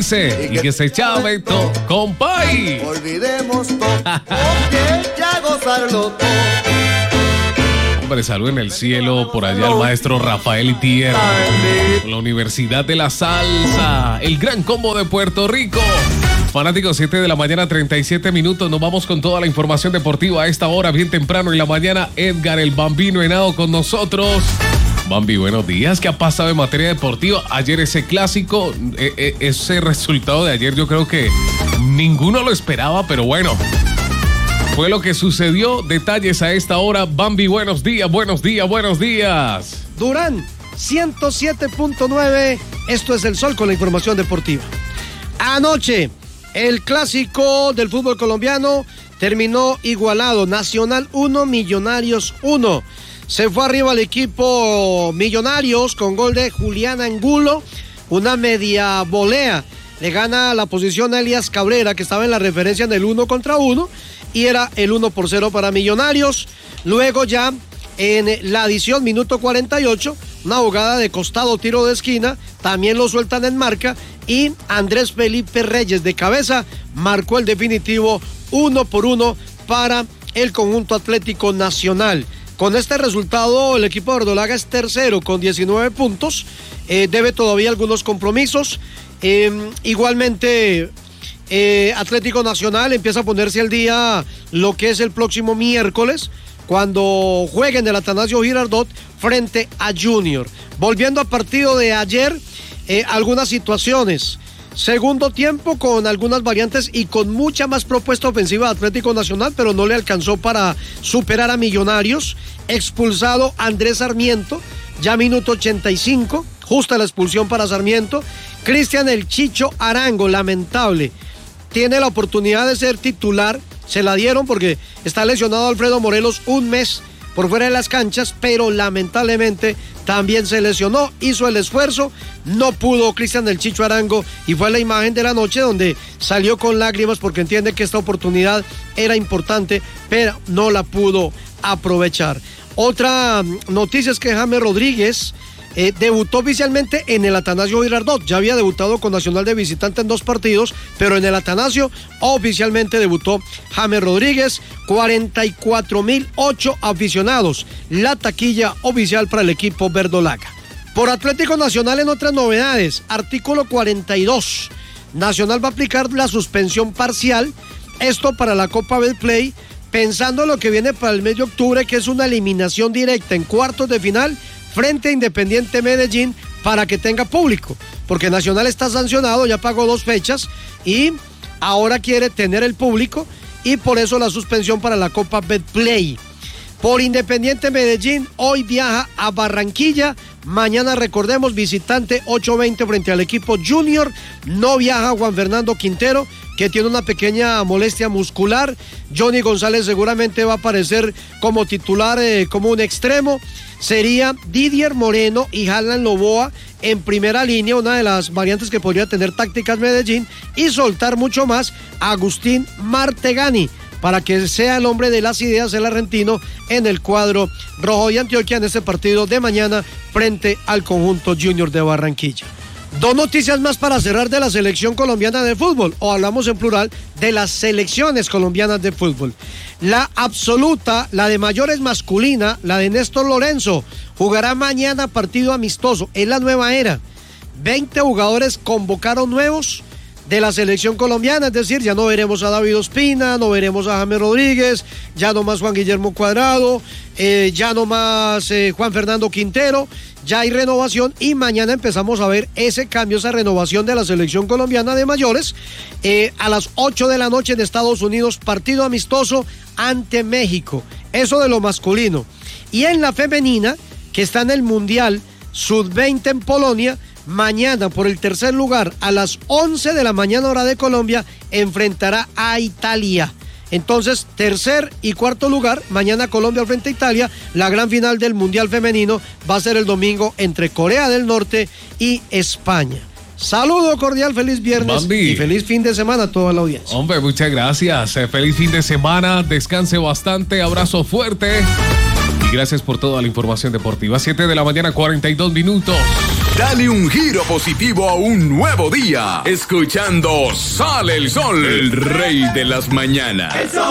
dice, y que se chave todo, compay. Olvidemos todo, porque ya gozarlo todo. Hombre, salud en el cielo por allá el maestro Rafael Itier, con la Universidad de la Salsa, el gran combo de Puerto Rico. Fanáticos, 7 de la mañana, 37 minutos. Nos vamos con toda la información deportiva a esta hora, bien temprano en la mañana. Edgar el Bambino Henao con nosotros. Bambi, buenos días. ¿Qué ha pasado en materia deportiva? Ayer ese clásico, ese resultado de ayer, yo creo que ninguno lo esperaba, pero bueno, fue lo que sucedió. Detalles a esta hora. Bambi, buenos días, buenos días, buenos días. Durán, 107.9. Esto es El Sol con la información deportiva. Anoche, el clásico del fútbol colombiano terminó igualado. Nacional 1, Millonarios 1. Se fue arriba el equipo Millonarios con gol de Julián Angulo. Una media volea. Le gana la posición a Elias Cabrera, que estaba en la referencia en el 1 contra 1. Y era el 1-0 para Millonarios. Luego ya en la adición, minuto 48, una jugada de costado, tiro de esquina. También lo sueltan en marca. Y Andrés Felipe Reyes de cabeza marcó el definitivo 1-1 para el conjunto Atlético Nacional. Con este resultado, el equipo de Verdolaga es tercero con 19 puntos. Debe todavía algunos compromisos. Igualmente, Atlético Nacional empieza a ponerse al día lo que es el próximo miércoles, cuando jueguen el Atanasio Girardot frente a Junior. Volviendo al partido de ayer, algunas situaciones. Segundo tiempo con algunas variantes y con mucha más propuesta ofensiva de Atlético Nacional, pero no le alcanzó para superar a Millonarios. Expulsado Andrés Sarmiento, ya minuto 85, justa la expulsión para Sarmiento. Cristian El Chicho Arango, lamentable, tiene la oportunidad de ser titular, se la dieron porque está lesionado Alfredo Morelos un mes por fuera de las canchas, pero lamentablemente también se lesionó, hizo el esfuerzo, no pudo Cristian El Chicho Arango y fue la imagen de la noche donde salió con lágrimas porque entiende que esta oportunidad era importante, pero no la pudo aprovechar. Otra noticia es que James Rodríguez debutó oficialmente en el Atanasio Girardot. Ya había debutado con Nacional de visitante en 2 partidos, pero en el Atanasio oficialmente debutó James Rodríguez. 44.008 aficionados, la taquilla oficial para el equipo verdolaga. Por Atlético Nacional, en otras novedades, artículo 42, Nacional va a aplicar la suspensión parcial, esto para la Copa Betplay, pensando en lo que viene para el mes de octubre, que es una eliminación directa en cuartos de final frente a Independiente Medellín, para que tenga público, porque Nacional está sancionado, ya pagó 2 fechas y ahora quiere tener el público, y por eso la suspensión para la Copa Betplay. Por Independiente Medellín, hoy viaja a Barranquilla, mañana, recordemos, visitante 8:20 frente al equipo Junior. No viaja Juan Fernando Quintero, que tiene una pequeña molestia muscular. Johnny González seguramente va a aparecer como titular, como un extremo. Sería Didier Moreno y Harlan Loboa en primera línea, una de las variantes que podría tener tácticas Medellín, y soltar mucho más a Agustín Martegani, para que sea el hombre de las ideas, el argentino, en el cuadro rojo de Antioquia en este partido de mañana frente al conjunto Junior de Barranquilla. 2 noticias más para cerrar de la selección colombiana de fútbol, o hablamos en plural de las selecciones colombianas de fútbol. La absoluta, la de mayores masculina, la de Néstor Lorenzo, jugará mañana partido amistoso, es la nueva era. 20 jugadores convocaron nuevos de la selección colombiana, es decir, ya no veremos a David Ospina, no veremos a James Rodríguez, ya no más Juan Guillermo Cuadrado, ya no más Juan Fernando Quintero, ya hay renovación y mañana empezamos a ver ese cambio, esa renovación de la selección colombiana de mayores. A las 8 de la noche en Estados Unidos, partido amistoso ante México, eso de lo masculino. Y en la femenina, que está en el Mundial Sub-20 en Polonia, mañana por el tercer lugar a las 11 de la mañana hora de Colombia enfrentará a Italia. Entonces, tercer y cuarto lugar, mañana Colombia frente a Italia. La gran final del Mundial Femenino va a ser el domingo entre Corea del Norte y España. Saludo cordial, feliz viernes, Bambi, y feliz fin de semana a toda la audiencia. Hombre, muchas gracias, feliz fin de semana, descanse bastante, abrazo fuerte y gracias por toda la información deportiva. 7 de la mañana, 42 minutos. Dale un giro positivo a un nuevo día, escuchando Sale el Sol, el rey de las mañanas.